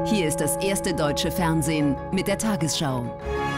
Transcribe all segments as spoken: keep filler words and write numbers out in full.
Hier ist das erste deutsche Fernsehen mit der Tagesschau.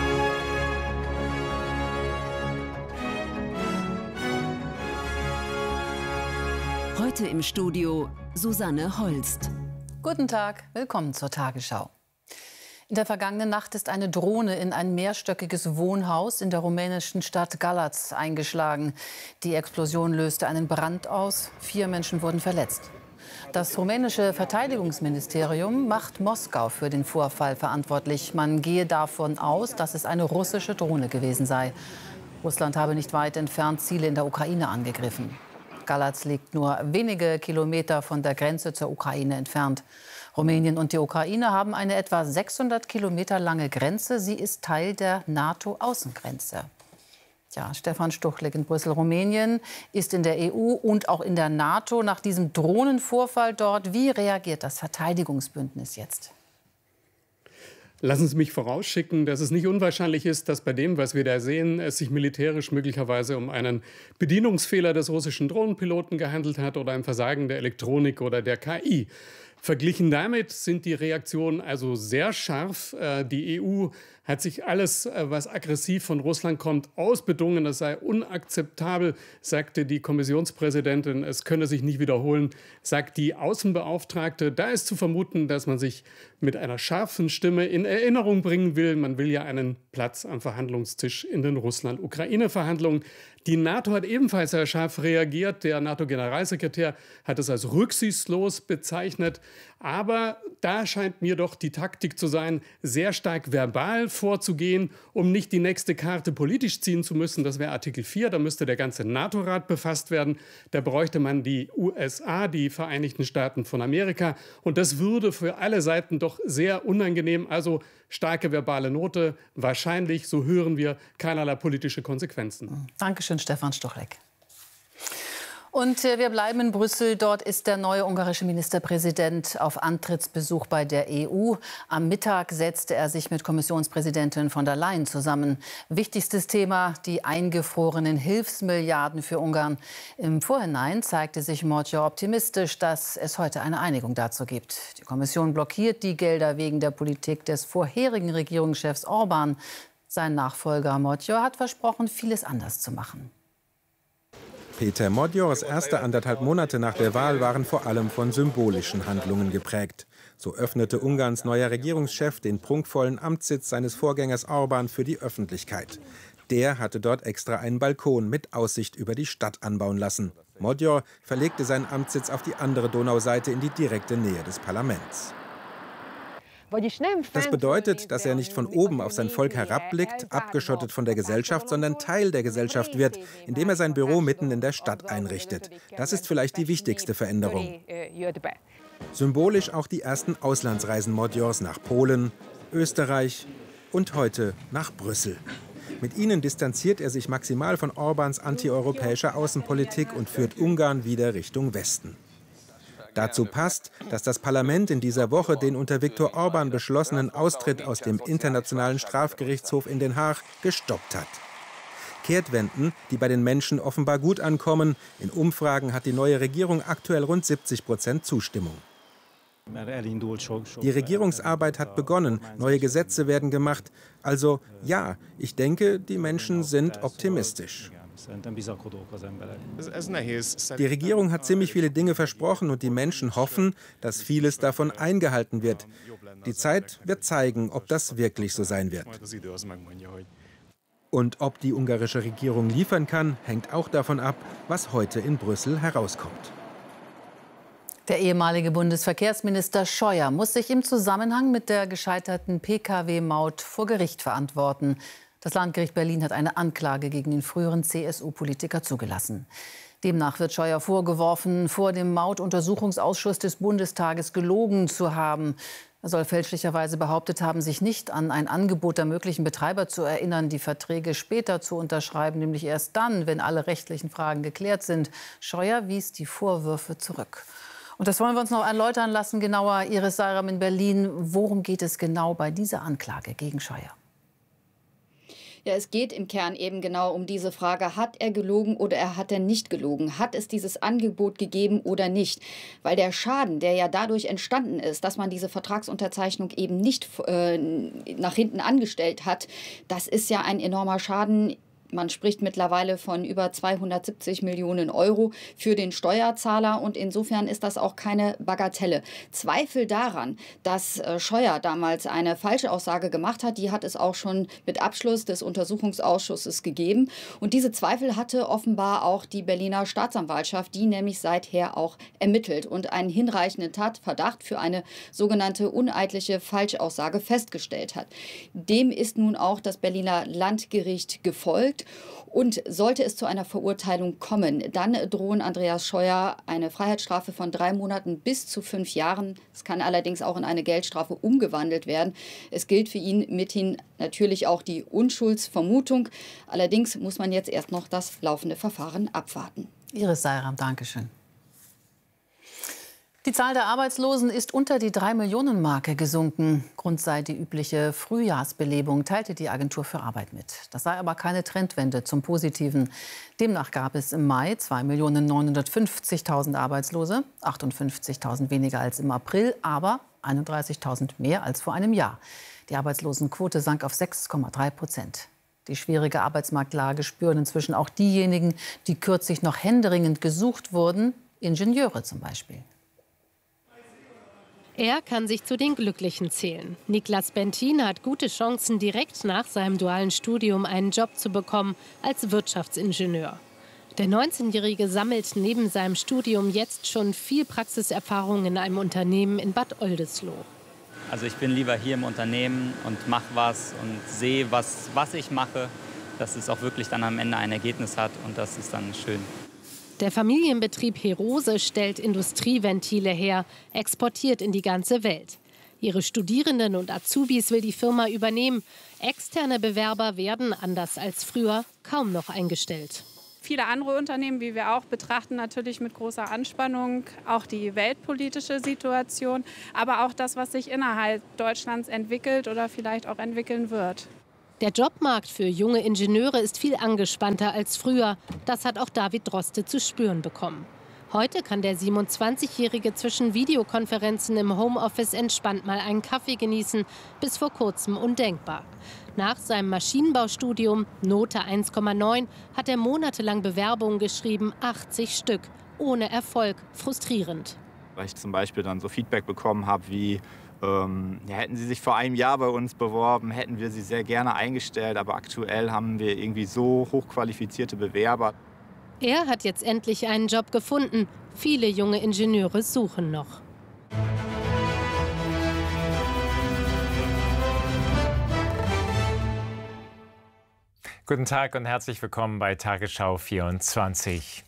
Heute im Studio Susanne Holst. Guten Tag, willkommen zur Tagesschau. In der vergangenen Nacht ist eine Drohne in ein mehrstöckiges Wohnhaus in der rumänischen Stadt Galați eingeschlagen. Die Explosion löste einen Brand aus. Vier Menschen wurden verletzt. Das rumänische Verteidigungsministerium macht Moskau für den Vorfall verantwortlich. Man gehe davon aus, dass es eine russische Drohne gewesen sei. Russland habe nicht weit entfernt Ziele in der Ukraine angegriffen. Galați liegt nur wenige Kilometer von der Grenze zur Ukraine entfernt. Rumänien und die Ukraine haben eine etwa sechshundert Kilometer lange Grenze. Sie ist Teil der NATO-Außengrenze. Ja, Stefan Stuchlik in Brüssel. Rumänien ist in der E U und auch in der NATO. Nach diesem Drohnenvorfall dort, wie reagiert das Verteidigungsbündnis jetzt? Lassen Sie mich vorausschicken, dass es nicht unwahrscheinlich ist, dass bei dem, was wir da sehen, es sich militärisch möglicherweise um einen Bedienungsfehler des russischen Drohnenpiloten gehandelt hat oder ein Versagen der Elektronik oder der K I. Verglichen damit sind die Reaktionen also sehr scharf. Die E U hat sich alles, was aggressiv von Russland kommt, ausbedungen. Das sei unakzeptabel, sagte die Kommissionspräsidentin. Es könne sich nicht wiederholen, sagt die Außenbeauftragte. Da ist zu vermuten, dass man sich mit einer scharfen Stimme in Erinnerung bringen will. Man will ja einen Platz am Verhandlungstisch in den Russland-Ukraine-Verhandlungen. Die NATO hat ebenfalls sehr scharf reagiert. Der NATO-Generalsekretär hat es als rücksichtslos bezeichnet. Aber da scheint mir doch die Taktik zu sein, sehr stark verbal vorzugehen, um nicht die nächste Karte politisch ziehen zu müssen. Das wäre Artikel vier, da müsste der ganze NATO-Rat befasst werden. Da bräuchte man die U S A, die Vereinigten Staaten von Amerika. Und das würde für alle Seiten doch sehr unangenehm. Also starke verbale Note, wahrscheinlich, so hören wir, keinerlei politische Konsequenzen. Dankeschön, Stefan Stuchlik. Und wir bleiben in Brüssel. Dort ist der neue ungarische Ministerpräsident auf Antrittsbesuch bei der E U. Am Mittag setzte er sich mit Kommissionspräsidentin von der Leyen zusammen. Wichtigstes Thema, die eingefrorenen Hilfsmilliarden für Ungarn. Im Vorhinein zeigte sich Magyar optimistisch, dass es heute eine Einigung dazu gibt. Die Kommission blockiert die Gelder wegen der Politik des vorherigen Regierungschefs Orbán. Sein Nachfolger Magyar hat versprochen, vieles anders zu machen. Péter Magyars erste anderthalb Monate nach der Wahl waren vor allem von symbolischen Handlungen geprägt. So öffnete Ungarns neuer Regierungschef den prunkvollen Amtssitz seines Vorgängers Orbán für die Öffentlichkeit. Der hatte dort extra einen Balkon mit Aussicht über die Stadt anbauen lassen. Magyar verlegte seinen Amtssitz auf die andere Donauseite in die direkte Nähe des Parlaments. Das bedeutet, dass er nicht von oben auf sein Volk herabblickt, abgeschottet von der Gesellschaft, sondern Teil der Gesellschaft wird, indem er sein Büro mitten in der Stadt einrichtet. Das ist vielleicht die wichtigste Veränderung. Symbolisch auch die ersten Auslandsreisen Magyars nach Polen, Österreich und heute nach Brüssel. Mit ihnen distanziert er sich maximal von Orbáns antieuropäischer Außenpolitik und führt Ungarn wieder Richtung Westen. Dazu passt, dass das Parlament in dieser Woche den unter Viktor Orbán beschlossenen Austritt aus dem Internationalen Strafgerichtshof in Den Haag gestoppt hat. Kehrtwenden, die bei den Menschen offenbar gut ankommen. In Umfragen hat die neue Regierung aktuell rund siebzig Prozent Zustimmung. Die Regierungsarbeit hat begonnen, neue Gesetze werden gemacht. Also ja, ich denke, die Menschen sind optimistisch. Die Regierung hat ziemlich viele Dinge versprochen und die Menschen hoffen, dass vieles davon eingehalten wird. Die Zeit wird zeigen, ob das wirklich so sein wird. Und ob die ungarische Regierung liefern kann, hängt auch davon ab, was heute in Brüssel herauskommt. Der ehemalige Bundesverkehrsminister Scheuer muss sich im Zusammenhang mit der gescheiterten P K W-Maut vor Gericht verantworten. Das Landgericht Berlin hat eine Anklage gegen den früheren C S U-Politiker zugelassen. Demnach wird Scheuer vorgeworfen, vor dem Mautuntersuchungsausschuss des Bundestages gelogen zu haben. Er soll fälschlicherweise behauptet haben, sich nicht an ein Angebot der möglichen Betreiber zu erinnern, die Verträge später zu unterschreiben, nämlich erst dann, wenn alle rechtlichen Fragen geklärt sind. Scheuer wies die Vorwürfe zurück. Und das wollen wir uns noch erläutern lassen, genauer. Iris Seiram in Berlin. Worum geht es genau bei dieser Anklage gegen Scheuer? Ja, es geht im Kern eben genau um diese Frage, hat er gelogen oder er hat er nicht gelogen? Hat es dieses Angebot gegeben oder nicht? Weil der Schaden, der ja dadurch entstanden ist, dass man diese Vertragsunterzeichnung eben nicht äh, nach hinten angestellt hat, das ist ja ein enormer Schaden. Man spricht mittlerweile von über zweihundertsiebzig Millionen Euro für den Steuerzahler und insofern ist das auch keine Bagatelle. Zweifel daran, dass Scheuer damals eine Falschaussage gemacht hat, die hat es auch schon mit Abschluss des Untersuchungsausschusses gegeben. Und diese Zweifel hatte offenbar auch die Berliner Staatsanwaltschaft, die nämlich seither auch ermittelt und einen hinreichenden Tatverdacht für eine sogenannte uneidliche Falschaussage festgestellt hat. Dem ist nun auch das Berliner Landgericht gefolgt. Und sollte es zu einer Verurteilung kommen, dann drohen Andreas Scheuer eine Freiheitsstrafe von drei Monaten bis zu fünf Jahren. Es kann allerdings auch in eine Geldstrafe umgewandelt werden. Es gilt für ihn mithin natürlich auch die Unschuldsvermutung. Allerdings muss man jetzt erst noch das laufende Verfahren abwarten. Iris Seiram, Dankeschön. Die Zahl der Arbeitslosen ist unter die drei Millionen Marke gesunken. Grund sei die übliche Frühjahrsbelebung, teilte die Agentur für Arbeit mit. Das sei aber keine Trendwende zum Positiven. Demnach gab es im Mai zwei Millionen neunhundertfünfzigtausend Arbeitslose, achtundfünfzigtausend weniger als im April, aber einunddreißigtausend mehr als vor einem Jahr. Die Arbeitslosenquote sank auf sechs Komma drei Prozent. Die schwierige Arbeitsmarktlage spüren inzwischen auch diejenigen, die kürzlich noch händeringend gesucht wurden, Ingenieure zum Beispiel. Er kann sich zu den Glücklichen zählen. Niklas Bentin hat gute Chancen, direkt nach seinem dualen Studium einen Job zu bekommen als Wirtschaftsingenieur. Der neunzehnjährige sammelt neben seinem Studium jetzt schon viel Praxiserfahrung in einem Unternehmen in Bad Oldesloe. Also ich bin lieber hier im Unternehmen und mache was und sehe, was, was ich mache, dass es auch wirklich dann am Ende ein Ergebnis hat und das ist dann schön. Der Familienbetrieb Herose stellt Industrieventile her, exportiert in die ganze Welt. Ihre Studierenden und Azubis will die Firma übernehmen. Externe Bewerber werden, anders als früher, kaum noch eingestellt. Viele andere Unternehmen, wie wir auch, betrachten natürlich mit großer Anspannung auch die weltpolitische Situation, aber auch das, was sich innerhalb Deutschlands entwickelt oder vielleicht auch entwickeln wird. Der Jobmarkt für junge Ingenieure ist viel angespannter als früher. Das hat auch David Droste zu spüren bekommen. Heute kann der siebenundzwanzigjährige zwischen Videokonferenzen im Homeoffice entspannt mal einen Kaffee genießen. Bis vor kurzem undenkbar. Nach seinem Maschinenbaustudium, Note eins Komma neun, hat er monatelang Bewerbungen geschrieben, achtzig Stück. Ohne Erfolg, frustrierend. Weil ich zum Beispiel dann so Feedback bekommen habe wie, Ähm, ja, hätten Sie sich vor einem Jahr bei uns beworben, hätten wir Sie sehr gerne eingestellt. Aber aktuell haben wir irgendwie so hochqualifizierte Bewerber. Er hat jetzt endlich einen Job gefunden. Viele junge Ingenieure suchen noch. Guten Tag und herzlich willkommen bei Tagesschau vierundzwanzig.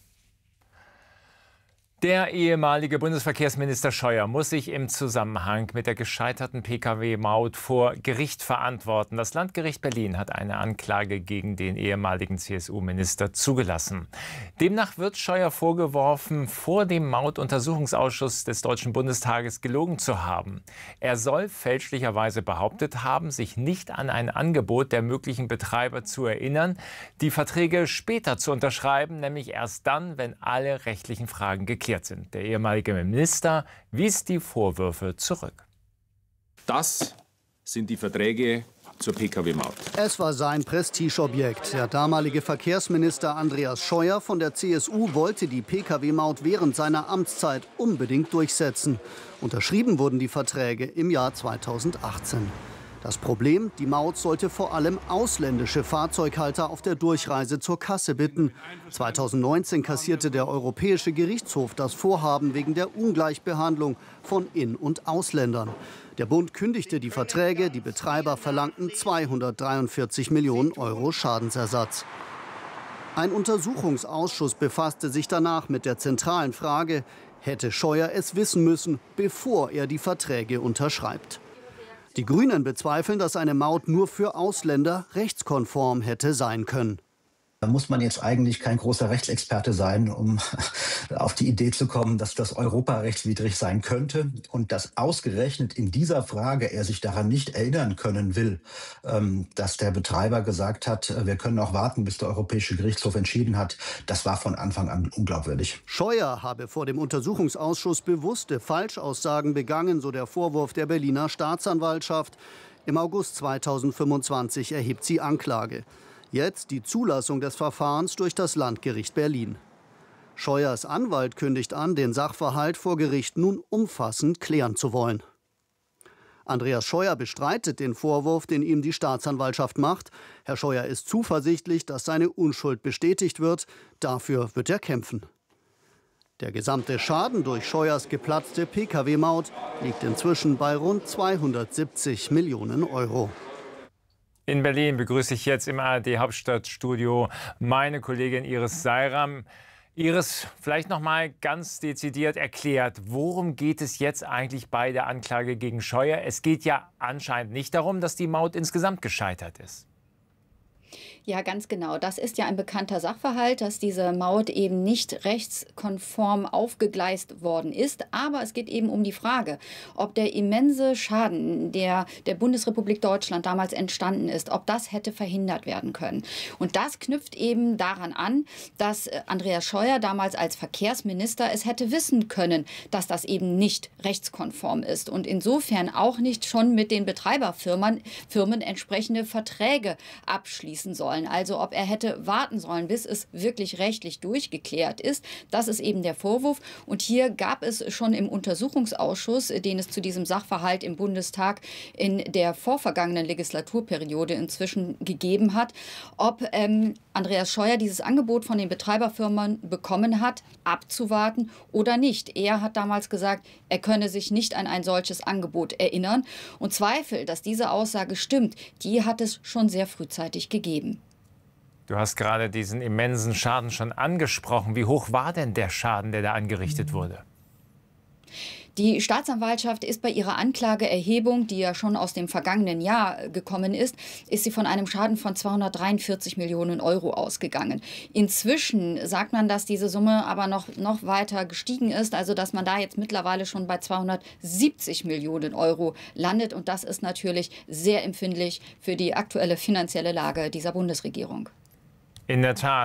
Der ehemalige Bundesverkehrsminister Scheuer muss sich im Zusammenhang mit der gescheiterten Pkw-Maut vor Gericht verantworten. Das Landgericht Berlin hat eine Anklage gegen den ehemaligen C S U-Minister zugelassen. Demnach wird Scheuer vorgeworfen, vor dem Mautuntersuchungsausschuss des Deutschen Bundestages gelogen zu haben. Er soll fälschlicherweise behauptet haben, sich nicht an ein Angebot der möglichen Betreiber zu erinnern, die Verträge später zu unterschreiben, nämlich erst dann, wenn alle rechtlichen Fragen geklärt sind. Der ehemalige Minister wies die Vorwürfe zurück. Das sind die Verträge zur Pkw-Maut. Es war sein Prestigeobjekt. Der damalige Verkehrsminister Andreas Scheuer von der C S U wollte die Pkw-Maut während seiner Amtszeit unbedingt durchsetzen. Unterschrieben wurden die Verträge im Jahr zweitausendachtzehn. Das Problem, die Maut sollte vor allem ausländische Fahrzeughalter auf der Durchreise zur Kasse bitten. zweitausendneunzehn kassierte der Europäische Gerichtshof das Vorhaben wegen der Ungleichbehandlung von In- und Ausländern. Der Bund kündigte die Verträge, die Betreiber verlangten zweihundertdreiundvierzig Millionen Euro Schadensersatz. Ein Untersuchungsausschuss befasste sich danach mit der zentralen Frage, hätte Scheuer es wissen müssen, bevor er die Verträge unterschreibt. Die Grünen bezweifeln, dass eine Maut nur für Ausländer rechtskonform hätte sein können. Da muss man jetzt eigentlich kein großer Rechtsexperte sein, um auf die Idee zu kommen, dass das europarechtswidrig sein könnte und dass ausgerechnet in dieser Frage er sich daran nicht erinnern können will, dass der Betreiber gesagt hat, wir können auch warten, bis der Europäische Gerichtshof entschieden hat. Das war von Anfang an unglaubwürdig. Scheuer habe vor dem Untersuchungsausschuss bewusste Falschaussagen begangen, so der Vorwurf der Berliner Staatsanwaltschaft. Im August zweitausendfünfundzwanzig erhebt sie Anklage. Jetzt die Zulassung des Verfahrens durch das Landgericht Berlin. Scheuers Anwalt kündigt an, den Sachverhalt vor Gericht nun umfassend klären zu wollen. Andreas Scheuer bestreitet den Vorwurf, den ihm die Staatsanwaltschaft macht. Herr Scheuer ist zuversichtlich, dass seine Unschuld bestätigt wird. Dafür wird er kämpfen. Der gesamte Schaden durch Scheuers geplatzte Pkw-Maut liegt inzwischen bei rund zweihundertsiebzig Millionen Euro. In Berlin begrüße ich jetzt im A R D-Hauptstadtstudio meine Kollegin Iris Seiram. Iris, vielleicht noch mal ganz dezidiert erklärt, worum geht es jetzt eigentlich bei der Anklage gegen Scheuer? Es geht ja anscheinend nicht darum, dass die Maut insgesamt gescheitert ist. Ja, ganz genau. Das ist ja ein bekannter Sachverhalt, dass diese Maut eben nicht rechtskonform aufgegleist worden ist. Aber es geht eben um die Frage, ob der immense Schaden, der der Bundesrepublik Deutschland damals entstanden ist, ob das hätte verhindert werden können. Und das knüpft eben daran an, dass Andreas Scheuer damals als Verkehrsminister es hätte wissen können, dass das eben nicht rechtskonform ist und insofern auch nicht schon mit den Betreiberfirmen Firmen entsprechende Verträge abschließen soll. Also ob er hätte warten sollen, bis es wirklich rechtlich durchgeklärt ist. Das ist eben der Vorwurf. Und hier gab es schon im Untersuchungsausschuss, den es zu diesem Sachverhalt im Bundestag in der vorvergangenen Legislaturperiode inzwischen gegeben hat, ob ähm, Andreas Scheuer dieses Angebot von den Betreiberfirmen bekommen hat, abzuwarten oder nicht. Er hat damals gesagt, er könne sich nicht an ein solches Angebot erinnern. Und Zweifel, dass diese Aussage stimmt, die hat es schon sehr frühzeitig gegeben. Du hast gerade diesen immensen Schaden schon angesprochen. Wie hoch war denn der Schaden, der da angerichtet wurde? Die Staatsanwaltschaft ist bei ihrer Anklageerhebung, die ja schon aus dem vergangenen Jahr gekommen ist, ist sie von einem Schaden von zweihundertdreiundvierzig Millionen Euro ausgegangen. Inzwischen sagt man, dass diese Summe aber noch, noch weiter gestiegen ist, also dass man da jetzt mittlerweile schon bei zweihundertsiebzig Millionen Euro landet. Und das ist natürlich sehr empfindlich für die aktuelle finanzielle Lage dieser Bundesregierung. In der Tat.